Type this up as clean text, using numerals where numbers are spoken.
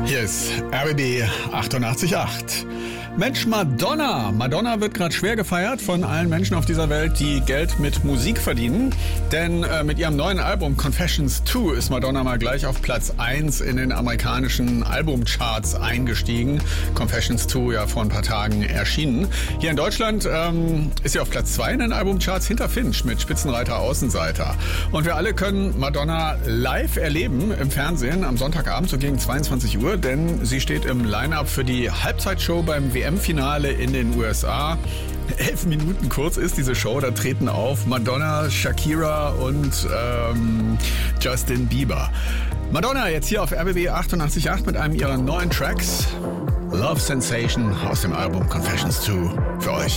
Hier ist RBB 88.8. Mensch, Madonna. Madonna wird gerade schwer gefeiert von allen Menschen auf dieser Welt, die Geld mit Musik verdienen. Denn mit ihrem neuen Album Confessions 2 ist Madonna mal gleich auf Platz 1 in den amerikanischen Albumcharts eingestiegen. Confessions 2 ja vor ein paar Tagen erschienen. Hier in Deutschland ist sie auf Platz 2 in den Albumcharts hinter Finch mit Spitzenreiter Außenseiter. Und wir alle können Madonna live erleben im Fernsehen am Sonntagabend so gegen 22 Uhr, denn sie steht im Line-Up für die Halbzeitshow beim WM-Finale in den USA. 11 Minuten kurz ist diese Show, da treten auf Madonna, Shakira und Justin Bieber. Madonna jetzt hier auf RBB 88.8 mit einem ihrer neuen Tracks. Love Sensation aus dem Album Confessions 2 für euch.